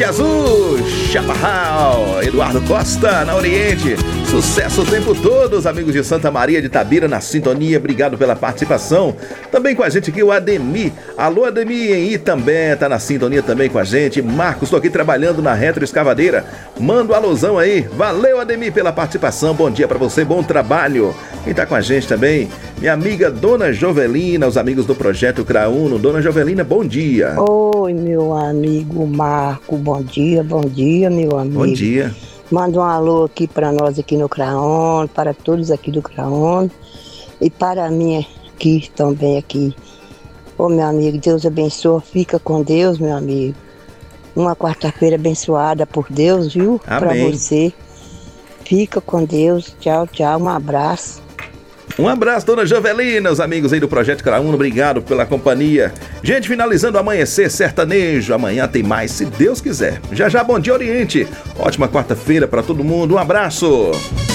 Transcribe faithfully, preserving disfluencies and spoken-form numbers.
Monte Azul, Chaparral, Eduardo Costa, na Oriente. Sucesso o tempo todo, os amigos de Santa Maria de Itabira na sintonia, obrigado pela participação. Também com a gente aqui o Ademir. Alô, Ademir, em Itambé, tá na sintonia também com a gente. Marcos, tô aqui trabalhando na retroescavadeira. Manda um alusão aí. Valeu, Ademir, pela participação. Bom dia pra você, bom trabalho. Quem tá com a gente também, minha amiga Dona Jovelina, os amigos do Projeto Crauno. Dona Jovelina, bom dia. Oi, meu amigo Marco, bom dia, bom dia, meu amigo. Bom dia. Manda um alô aqui para nós aqui no Crauno, para todos aqui do Crauno e para mim aqui também aqui. Ô, meu amigo, Deus abençoe, fica com Deus, meu amigo. Uma quarta-feira abençoada por Deus, viu? Para você. Fica com Deus, tchau, tchau, um abraço. Um abraço, Dona Jovelina, os amigos aí do Projeto Crauno, obrigado pela companhia. Gente, finalizando o Amanhecer Sertanejo, amanhã tem mais, se Deus quiser. Já já, bom dia, Oriente. Ótima quarta-feira para todo mundo, um abraço.